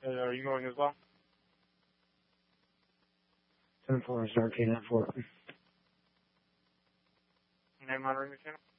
Are you going as well? 10-4, start K-9-4. Name monitoring the channel?